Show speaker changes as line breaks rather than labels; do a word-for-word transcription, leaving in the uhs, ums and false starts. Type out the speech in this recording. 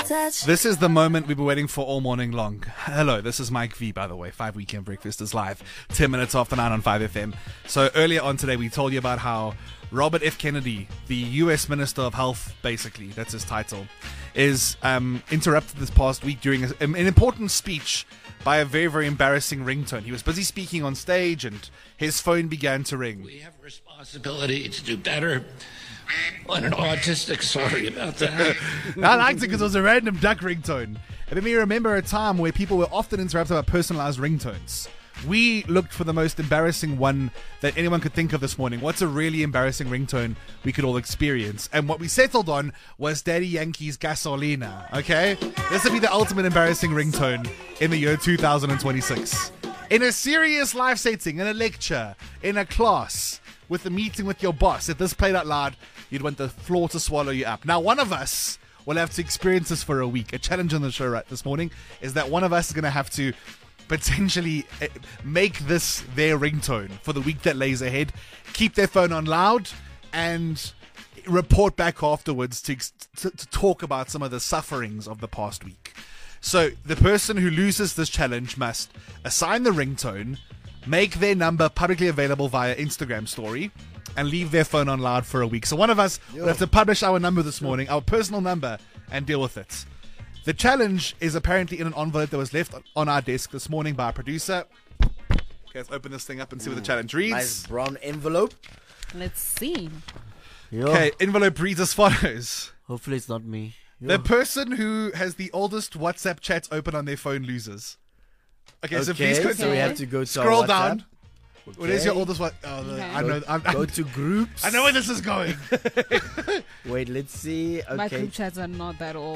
touch.
This is the moment we've been waiting for all morning long. Hello, this is Mike V, by the way. Five Weekend Breakfast is live, ten minutes after nine on five F M. So earlier on today, we told you about how Robert F. Kennedy, the U S Minister of Health, basically, that's his title, is um, interrupted this past week during a, an important speech by a very, very embarrassing ringtone. He was busy speaking on stage and his phone began to ring.
We have a responsibility to do better on an autistic. Sorry about that.
I liked it because it was a random duck ringtone. It made me remember a time where people were often interrupted by personalized ringtones. We looked for the most embarrassing one that anyone could think of this morning. What's a really embarrassing ringtone we could all experience? And what we settled on was Daddy Yankee's Gasolina, okay? This would be the ultimate embarrassing ringtone in the year two thousand twenty-six. In a serious life setting, in a lecture, in a class, with a meeting with your boss, if this played out loud, you'd want the floor to swallow you up. Now, one of us will have to experience this for a week. A challenge on the show right this morning is that one of us is going to have to potentially make this their ringtone for the week that lays ahead, keep their phone on loud, and report back afterwards to, to, to talk about some of the sufferings of the past week. So the person who loses this challenge must assign the ringtone, make their number publicly available via Instagram story, and leave their phone on loud for a week. So one of us Yo. will have to publish our number this morning, our personal number, and deal with it. The challenge is apparently in an envelope that was left on our desk this morning by our producer. Okay, let's open this thing up and see what the challenge reads.
Nice brown envelope.
Let's see.
Yo.
Okay, envelope reads as follows.
Hopefully it's not me. Yo.
The person who has the oldest WhatsApp chat open on their phone loses. Okay, so
Okay,
please go
so we have to go to
scroll
our
down.
WhatsApp.
What is your
Okay.
oldest one? Oh, the-
Okay.
I know. I'm, I'm,
Go to groups.
I know where this is going.
Wait, let's see.
My
Okay.
group chats are not that old.